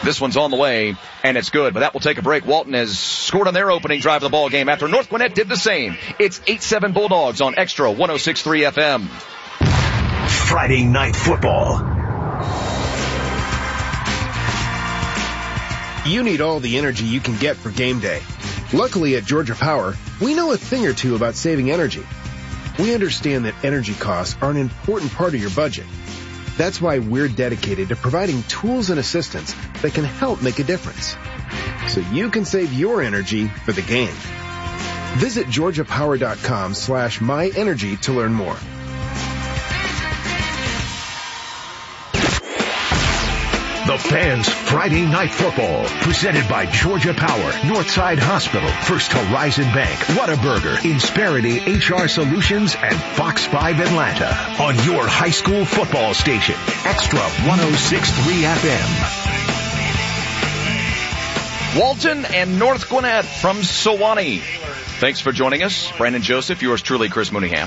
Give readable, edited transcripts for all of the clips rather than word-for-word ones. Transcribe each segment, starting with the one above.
This one's on the way, and it's good, but that will take a break. Walton has scored on their opening drive of the ball game after North Gwinnett did the same. It's 8-7 Bulldogs on Extra 106.3 FM. Friday Night Football. You need all the energy you can get for game day. Luckily at Georgia Power, we know a thing or two about saving energy. We understand that energy costs are an important part of your budget. That's why we're dedicated to providing tools and assistance that can help make a difference, so you can save your energy for the game. Visit georgiapower.com/myenergy to learn more. The Fans Friday Night Football, presented by Georgia Power, Northside Hospital, First Horizon Bank, Whataburger, Insperity HR Solutions, and Fox 5 Atlanta. On your high school football station, Extra 106.3 FM. Walton and North Gwinnett from Sewanee. Thanks for joining us. Brandon Joseph, yours truly, Chris Mooneyham.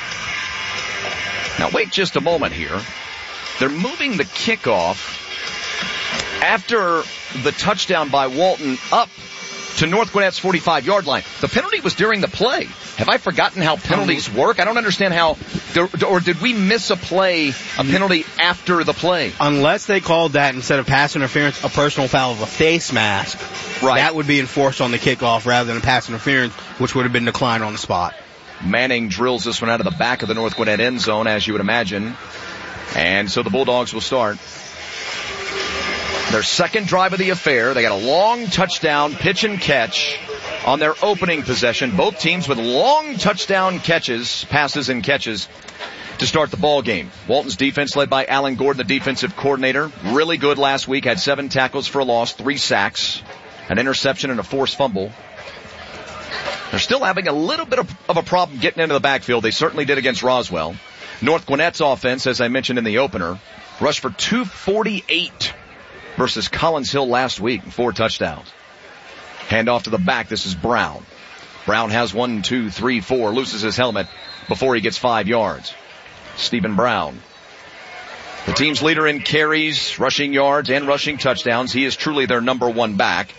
Now wait just a moment here. They're moving the kickoff after the touchdown by Walton up to North Gwinnett's 45-yard line. The penalty was during the play. Have I forgotten how penalties work? I don't understand how, or did we miss a penalty after the play? Unless they called that, instead of pass interference, a personal foul of a face mask. Right. That would be enforced on the kickoff rather than a pass interference, which would have been declined on the spot. Manning drills this one out of the back of the North Gwinnett end zone, as you would imagine. And so the Bulldogs will start their second drive of the affair. They got a long touchdown pitch and catch on their opening possession. Both teams with long touchdown passes and catches to start the ball game. Walton's defense led by Alan Gordon, the defensive coordinator. Really good last week. Had 7 tackles for a loss, 3 sacks, an interception, and a forced fumble. They're still having a little bit of a problem getting into the backfield. They certainly did against Roswell. North Gwinnett's offense, as I mentioned in the opener, rushed for 248 versus Collins Hill last week, 4 touchdowns. Hand off to the back. This is Brown. Brown has 1, 2, 3, 4. Loses his helmet before he gets 5 yards. Stephen Brown, the team's leader in carries, rushing yards, and rushing touchdowns. He is truly their number 1 back.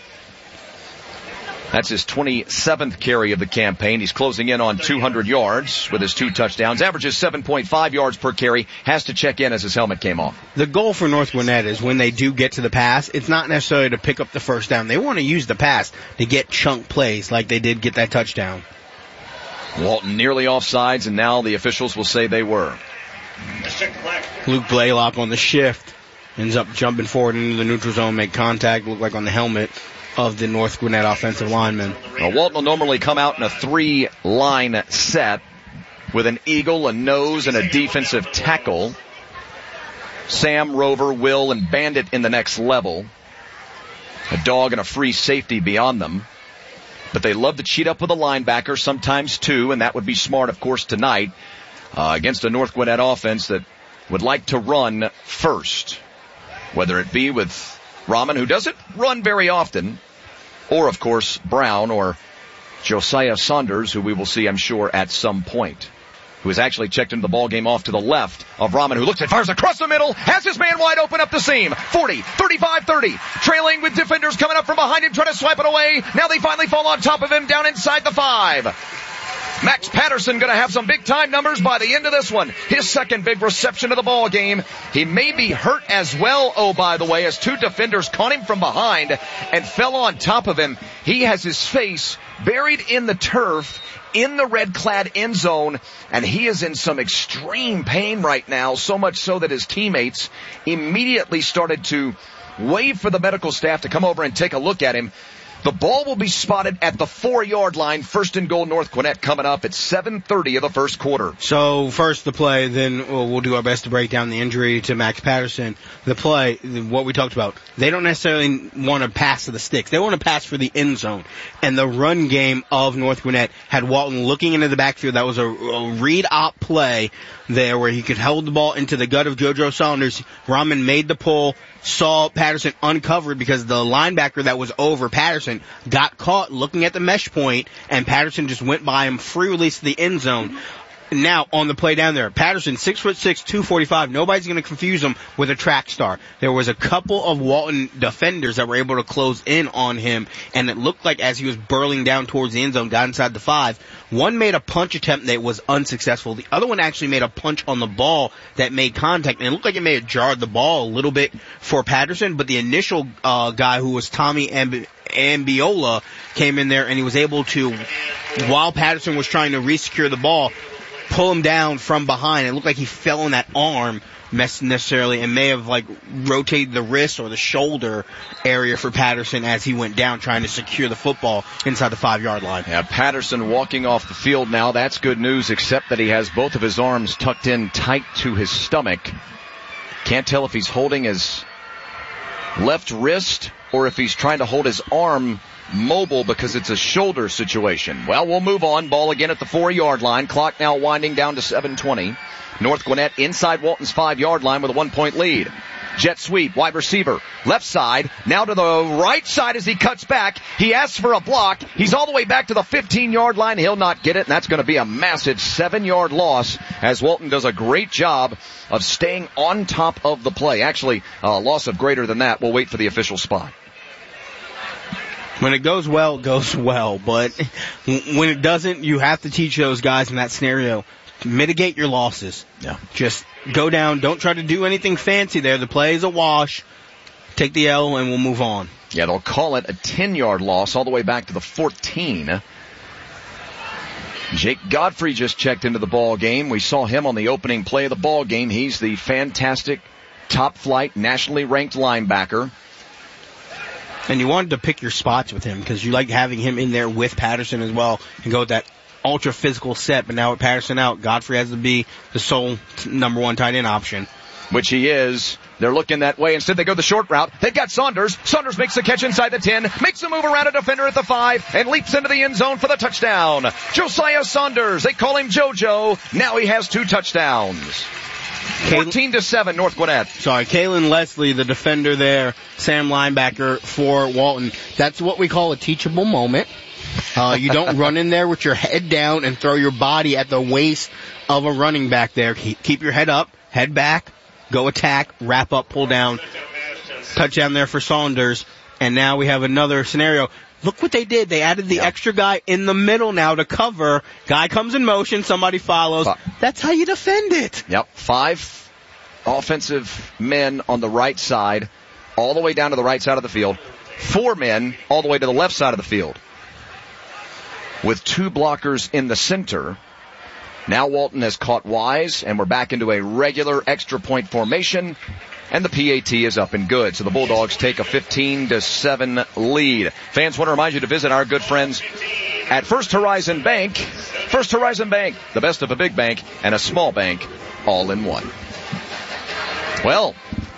That's his 27th carry of the campaign. He's closing in on 200 yards with his 2 touchdowns. Averages 7.5 yards per carry. Has to check in as his helmet came off. The goal for North Gwinnett is when they do get to the pass, it's not necessarily to pick up the first down. They want to use the pass to get chunk plays like they did get that touchdown. Walton nearly offsides, and now the officials will say they were. Luke Blaylock on the shift ends up jumping forward into the neutral zone, make contact, look like on the helmet of the North Gwinnett offensive lineman. Now, Walton will normally come out in a 3-line set with an eagle, a nose, and a defensive tackle. Sam, Rover, Will, and Bandit in the next level. A dog and a free safety beyond them. But they love to cheat up with a linebacker, sometimes 2, and that would be smart, of course, tonight against a North Gwinnett offense that would like to run first. Whether it be with Rahman, who doesn't run very often, or, of course, Brown or Josiah Saunders, who we will see, I'm sure, at some point, who has actually checked into the ball game off to the left of Rahman, who looks at, fires across the middle, has his man wide open up the seam. 40, 35, 30, trailing with defenders coming up from behind him, trying to swipe it away. Now they finally fall on top of him down inside the 5. Max Patterson going to have some big-time numbers by the end of this one. His second big reception of the ball game. He may be hurt as well, oh, by the way, as 2 defenders caught him from behind and fell on top of him. He has his face buried in the turf in the red-clad end zone, and he is in some extreme pain right now, so much so that his teammates immediately started to wave for the medical staff to come over and take a look at him. The ball will be spotted at the 4-yard line. First and goal, North Gwinnett coming up at 7:30 of the first quarter. So first the play, then we'll do our best to break down the injury to Max Patterson. The play, what we talked about, they don't necessarily want to pass to the sticks. They want to pass for the end zone. And the run game of North Gwinnett had Walton looking into the backfield. That was a read-op play there where he could hold the ball into the gut of JoJo Saunders. Rahman made the pull, saw Patterson uncovered because the linebacker that was over Patterson got caught looking at the mesh point, and Patterson just went by him, free release to the end zone. now on the play down there, Patterson, 6'6", 245. Nobody's going to confuse him with a track star. There was a couple of Walton defenders that were able to close in on him, and it looked like as he was burling down towards the end zone, got inside the 5, one made a punch attempt that was unsuccessful. The other one actually made a punch on the ball that made contact, and it looked like it may have jarred the ball a little bit for Patterson, but the initial guy who was Tommy Ambiola came in there, and he was able to, while Patterson was trying to re-secure the ball, pull him down from behind. It looked like he fell on that arm necessarily and may have rotated the wrist or the shoulder area for Patterson as he went down trying to secure the football inside the 5-yard line. Yeah, Patterson walking off the field now. That's good news, except that he has both of his arms tucked in tight to his stomach. Can't tell if he's holding his left wrist or if he's trying to hold his arm mobile because it's a shoulder situation. Well, we'll move on. Ball again at the 4-yard line. Clock now winding down to 7:20. North Gwinnett inside Walton's 5-yard line with a 1-point lead. Jet sweep, wide receiver, left side, now to the right side as he cuts back. He asks for a block. He's all the way back to the 15-yard line. He'll not get it, and that's going to be a massive 7-yard loss as Walton does a great job of staying on top of the play. Actually, a loss of greater than that. We'll wait for the official spot. When it goes well, it goes well. But when it doesn't, you have to teach those guys in that scenario to mitigate your losses. Yeah. Just go down. Don't try to do anything fancy there. The play is a wash. Take the L and we'll move on. Yeah, they'll call it a 10-yard loss all the way back to the 14. Jake Godfrey just checked into the ball game. We saw him on the opening play of the ball game. He's the fantastic top-flight, nationally ranked linebacker. And you wanted to pick your spots with him because you like having him in there with Patterson as well and go with that ultra physical set. But now with Patterson out, Godfrey has to be the sole number 1 tight end option. Which he is. They're looking that way. Instead, they go the short route. They've got Saunders. Saunders makes the catch inside the 10, makes a move around a defender at the 5, and leaps into the end zone for the touchdown. Josiah Saunders. They call him JoJo. Now he has 2 touchdowns. 14-7, North Gwinnett. Kalen Leslie, the defender there, Sam linebacker for Walton. That's what we call a teachable moment. You don't run in there with your head down and throw your body at the waist of a running back there. Keep your head up, head back, go attack, wrap up, pull down. Touchdown there for Saunders. And now we have another scenario. Look what they did. They added the extra guy in the middle now to cover. Guy comes in motion, somebody follows. That's how you defend it. Yep, 5 offensive men on the right side, all the way down to the right side of the field. 4 men all the way to the left side of the field. With 2 blockers in the center. Now Walton has caught Wise, and we're back into a regular extra point formation. And the PAT is up and good. So the Bulldogs take a 15-7 lead. Fans want to remind you to visit our good friends at First Horizon Bank. First Horizon Bank, the best of a big bank and a small bank all in one. Well,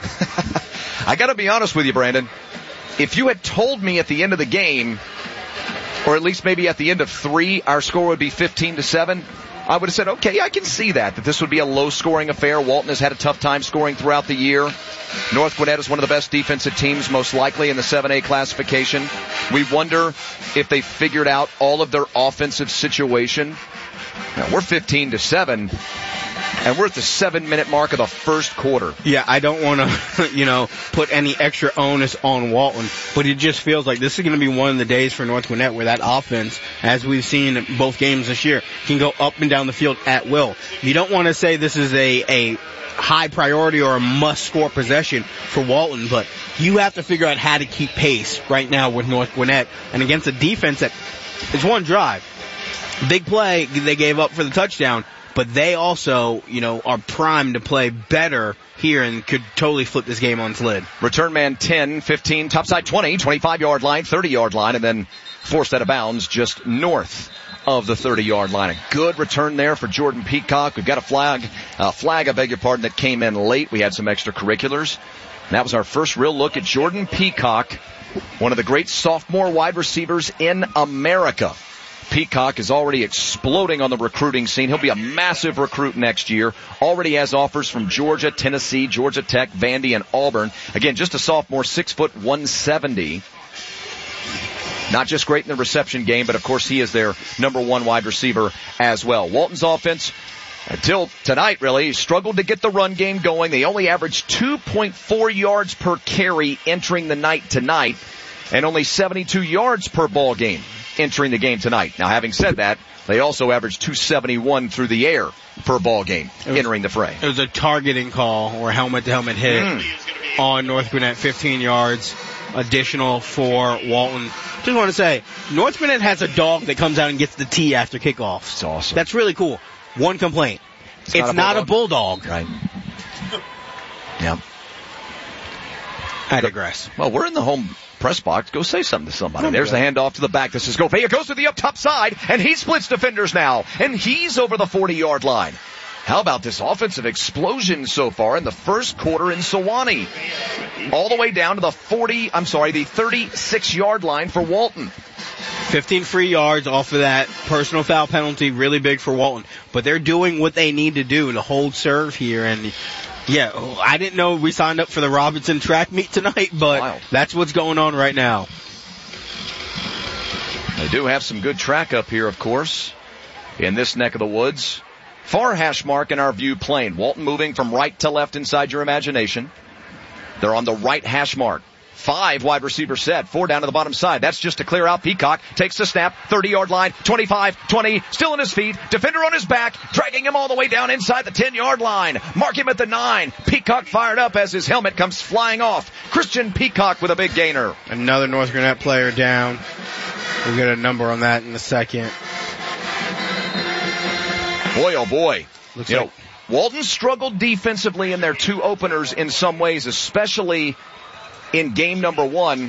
I got to be honest with you, Brandon. If you had told me at the end of the game, or at least maybe at the end of 3, our score would be 15-7, I would have said, okay, I can see that this would be a low-scoring affair. Walton has had a tough time scoring throughout the year. North Gwinnett is one of the best defensive teams, most likely in the 7A classification. We wonder if they figured out all of their offensive situation. Now, we're 15-7, and we're at the 7-minute mark of the first quarter. Yeah, I don't want to, put any extra onus on Walton, but it just feels like this is going to be one of the days for North Gwinnett where that offense, as we've seen in both games this year, can go up and down the field at will. You don't want to say this is a high priority or a must-score possession for Walton, but you have to figure out how to keep pace right now with North Gwinnett, and against a defense that is one drive. Big play they gave up for the touchdown, but they also, are primed to play better here and could totally flip this game on its lid. Return man 10, 15, topside 20, 25-yard line, 30-yard line, and then forced out of bounds just north of the 30-yard line. A good return there for Jordan Peacock. We've got a flag, that came in late. We had some extracurriculars. And that was our first real look at Jordan Peacock, one of the great sophomore wide receivers in America. Peacock is already exploding on the recruiting scene. He'll be a massive recruit next year. Already has offers from Georgia, Tennessee, Georgia Tech, Vandy, and Auburn. Again, just a sophomore, 6', 170. Not just great in the reception game, but of course he is their number 1 wide receiver as well. Walton's offense Until tonight, really, struggled to get the run game going. They only averaged 2.4 yards per carry entering the night tonight, and only 72 yards per ball game entering the game tonight. Now, having said that, they also averaged 271 through the air per ball game entering the fray. It was a targeting call or helmet-to-helmet hit on North Gwinnett, 15 yards, additional for Walton. Just want to say, North Gwinnett has a dog that comes out and gets the tee after kickoff. It's awesome. That's really cool. One complaint. It's not a bulldog. Right. Yeah. I digress. Well, we're in the home press box. Go say something to somebody. There's the handoff to the back. This is Gouveia. Goes to the up top side, and he splits defenders now, and he's over the 40-yard line. How about this offensive explosion so far in the first quarter in Sewanee? All the way down to the 36-yard line for Walton. 15 free yards off of that personal foul penalty, really big for Walton. But they're doing what they need to do to hold serve here. And, yeah, I didn't know we signed up for the Robinson track meet tonight, but that's what's going on right now. They do have some good track up here, of course, in this neck of the woods. Far hash mark in our view plane. Walton moving from right to left inside your imagination. They're on the right hash mark. 5 wide receiver set, 4 down to the bottom side. That's just to clear out. Peacock takes the snap, 30-yard line, 25, 20, still on his feet. Defender on his back, dragging him all the way down inside the 10-yard line. Mark him at the 9. Peacock fired up as his helmet comes flying off. Christian Peacock with a big gainer. Another North Gwinnett player down. We'll get a number on that in a second. Boy, oh boy. Walton struggled defensively in their 2 openers in some ways, especially in game number 1.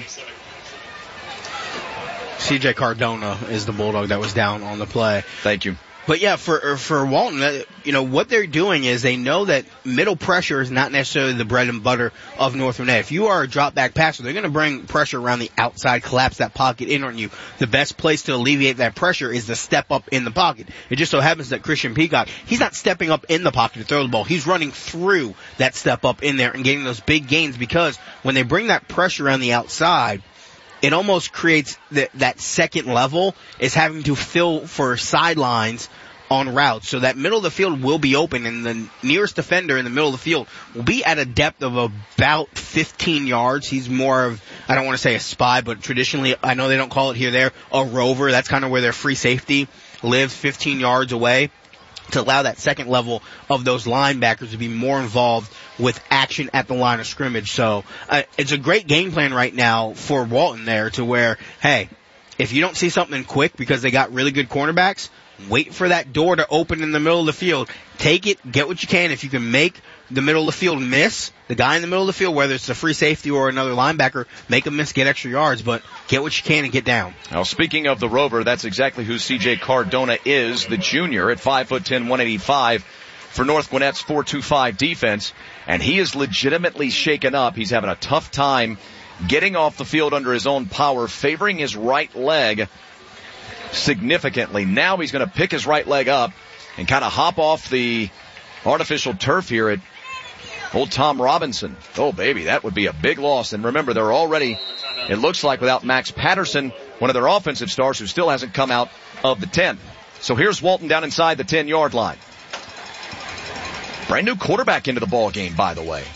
CJ Cardona is the Bulldog that was down on the play. Thank you. But yeah, for Walton, what they're doing is they know that middle pressure is not necessarily the bread and butter of North Gwinnett. If you are a drop back passer, they're going to bring pressure around the outside, collapse that pocket in on you. The best place to alleviate that pressure is to step up in the pocket. It just so happens that Christian Peacock, he's not stepping up in the pocket to throw the ball. He's running through that step up in there and getting those big gains, because when they bring that pressure around the outside, it almost creates that second level is having to fill for sidelines on routes. So that middle of the field will be open, and the nearest defender in the middle of the field will be at a depth of about 15 yards. He's more of, I don't want to say a spy, but traditionally, I know they don't call it here, there, a rover. That's kind of where their free safety lives, 15 yards away, to allow that second level of those linebackers to be more involved with action at the line of scrimmage. So it's a great game plan right now for Walton there, to where, hey, if you don't see something quick because they got really good cornerbacks, wait for that door to open in the middle of the field. Take it, get what you can. If you can make the middle of the field miss, the guy in the middle of the field, whether it's a free safety or another linebacker, make him miss, get extra yards, but get what you can and get down. Now, speaking of the rover, that's exactly who CJ Cardona is, the junior at 5'10", 185 for North Gwinnett's 4-2-5 defense, and he is legitimately shaken up. He's having a tough time getting off the field under his own power, favoring his right leg significantly. Now he's going to pick his right leg up and kind of hop off the artificial turf here at old Tom Robinson. Oh, baby, that would be a big loss. And remember, they're already, it looks like, without Max Patterson, one of their offensive stars who still hasn't come out of the 10. So here's Walton down inside the 10-yard line. Brand new quarterback into the ball game, by the way.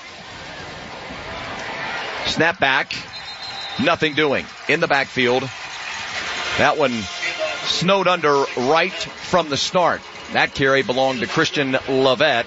Snap back. Nothing doing. In the backfield. That one snowed under right from the start. That carry belonged to Christian Lovett.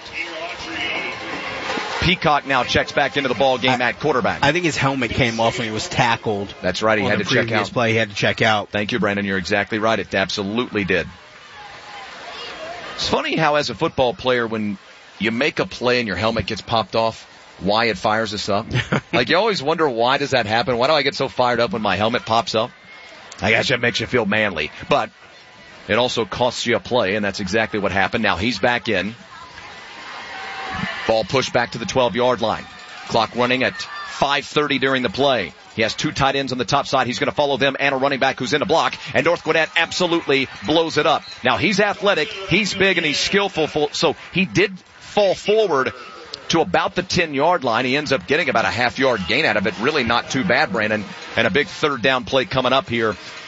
Peacock now checks back into the ball game at quarterback. I think his helmet came off when he was tackled. That's right. He had to check out. Play, he had to check out. Thank you, Brandon. You're exactly right. It absolutely did. It's funny how, as a football player, when you make a play and your helmet gets popped off, why it fires us up. Like, you always wonder, why does that happen? Why do I get so fired up when my helmet pops up? I guess it makes you feel manly. But it also costs you a play, and that's exactly what happened. Now he's back in. Ball pushed back to the 12-yard line. Clock running at 5:30 during the play. He has 2 tight ends on the top side. He's going to follow them and a running back who's in a block. And North Gwinnett absolutely blows it up. Now he's athletic, he's big, and he's skillful. So he did fall forward to about the 10-yard line. He ends up getting about a half-yard gain out of it. Really not too bad, Brandon. And a big third down play coming up here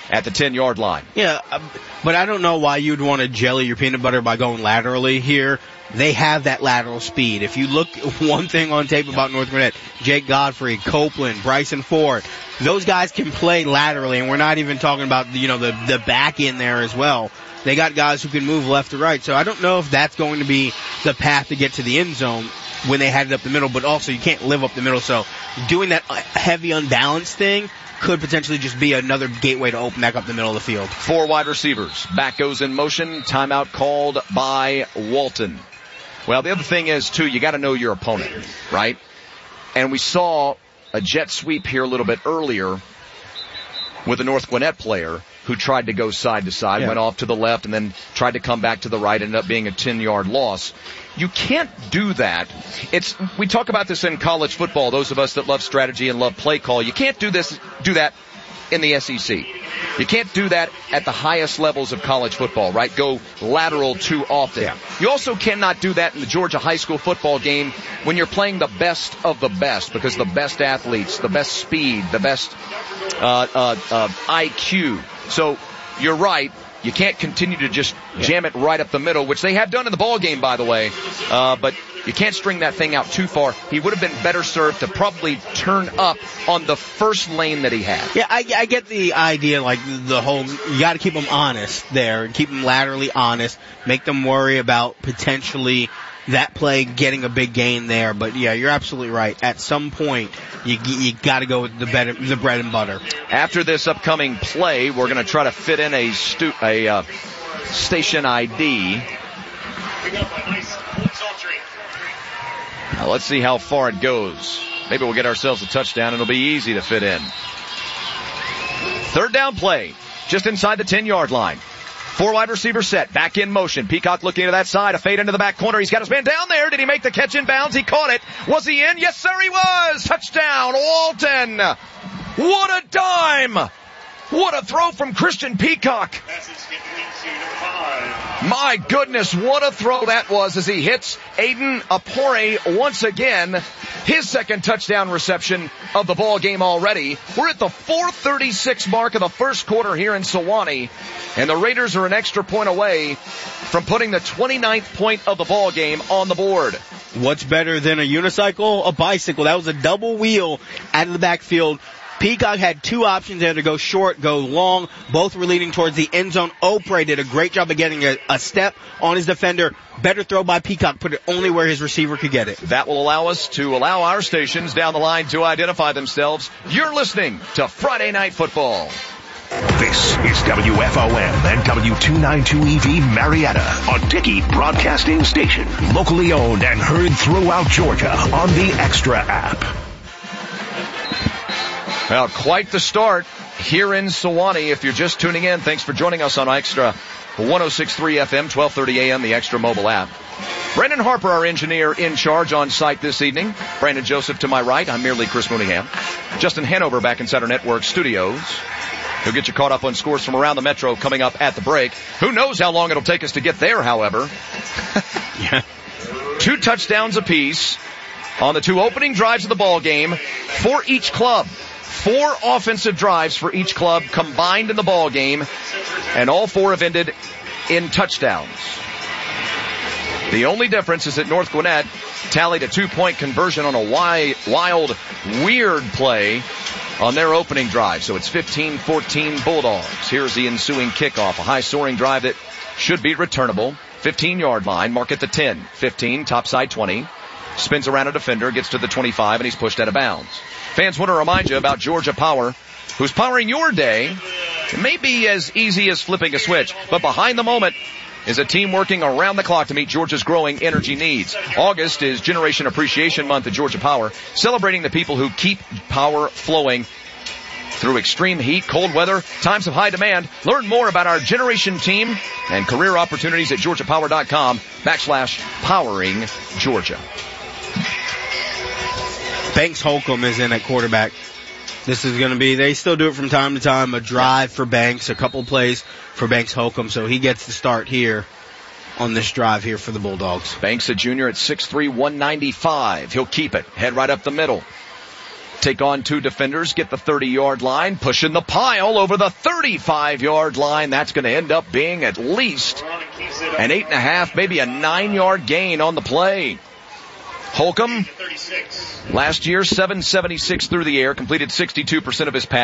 at the 10-yard line. Yeah, but I don't know why you'd want to jelly your peanut butter by going laterally here. They have that lateral speed. If you look one thing on tape about North Gwinnett, Jake Godfrey, Copeland, Bryson Ford, those guys can play laterally, and we're not even talking about the back in there as well. They got guys who can move left to right. So I don't know if that's going to be the path to get to the end zone when they had it up the middle, but also you can't live up the middle. So doing that heavy unbalanced thing could potentially just be another gateway to open back up the middle of the field. 4 wide receivers. Back goes in motion. Timeout called by Walton. Well, the other thing is, too, you got to know your opponent, right? And we saw a jet sweep here a little bit earlier with a North Gwinnett player who tried to go side to side, went off to the left, and then tried to come back to the right, ended up being a 10-yard loss. You can't do that. We talk about this in college football, those of us that love strategy and love play call. You can't do that in the SEC. You can't do that at the highest levels of college football, right? Go lateral too often. Yeah. You also cannot do that in the Georgia high school football game when you're playing the best of the best, because the best athletes, the best speed, the best IQ. So you're right. You can't continue to just jam it right up the middle, which they have done in the ball game, by the way. But you can't string that thing out too far. He would have been better served to probably turn up on the first lane that he had. Yeah, I get the idea, like the whole, you got to keep them honest there and keep them laterally honest, make them worry about potentially that play getting a big gain there. But yeah, you're absolutely right. At some point, you got to go with the bread and butter. After this upcoming play, we're going to try to fit in a station ID. Now let's see how far it goes. Maybe we'll get ourselves a touchdown. It'll be easy to fit in. 3rd down play, just inside the 10-yard line. 4 wide receiver set, back in motion. Peacock looking to that side, a fade into the back corner. He's got his man down there. Did he make the catch in bounds? He caught it. Was he in? Yes, sir, he was. Touchdown, Walton. What a dime. What a throw from Christian Peacock. My goodness, what a throw that was as he hits Aiden Apore once again. His second touchdown reception of the ball game already. We're at the 4:36 mark of the first quarter here in Sewanee, and the Raiders are an extra point away from putting the 29th point of the ball game on the board. What's better than a unicycle? A bicycle. That was a double wheel out of the backfield. Peacock had 2 options there to go short, go long. Both were leading towards the end zone. Opre did a great job of getting a step on his defender. Better throw by Peacock. Put it only where his receiver could get it. That will allow us to allow our stations down the line to identify themselves. You're listening to Friday Night Football. This is WFOM and W292EV Marietta, a Dickey Broadcasting station. Locally owned and heard throughout Georgia on the Extra app. Well, quite the start here in Sewanee. If you're just tuning in, thanks for joining us on Extra 106.3 FM, 1230 AM, the Extra mobile app. Brandon Harper, our engineer, in charge on site this evening. Brandon Joseph to my right. I'm merely Chris Mooneyham. Justin Hanover back inside our network studios. He'll get you caught up on scores from around the metro coming up at the break. Who knows how long it'll take us to get there, however. 2 touchdowns apiece on the 2 opening drives of the ball game for each club. 4 offensive drives for each club combined in the ball game, and all 4 have ended in touchdowns. The only difference is that North Gwinnett tallied a 2-point conversion on a wild, weird play on their opening drive. So it's 15-14 Bulldogs. Here's the ensuing kickoff, a high-soaring drive that should be returnable. 15-yard line, mark at the 10. 15, topside 20. Spins around a defender, gets to the 25, and he's pushed out of bounds. Fans want to remind you about Georgia Power, who's powering your day. It may be as easy as flipping a switch, but behind the moment is a team working around the clock to meet Georgia's growing energy needs. August is Generation Appreciation Month at Georgia Power, celebrating the people who keep power flowing through extreme heat, cold weather, times of high demand. Learn more about our Generation team and career opportunities at georgiapower.com/powering Georgia. Banks Holcomb is in at quarterback. This is going to be, they still do it from time to time, a drive for Banks, a couple plays for Banks Holcomb, so he gets the start here on this drive here for the Bulldogs. Banks, a junior at 6'3", 195. He'll keep it. Head right up the middle. take on 2 defenders, get the 30-yard line, pushing the pile over the 35-yard line. That's going to end up being at least an 8.5, maybe a 9-yard gain on the play. Holcomb, last year, 776 through the air, completed 62% of his passes.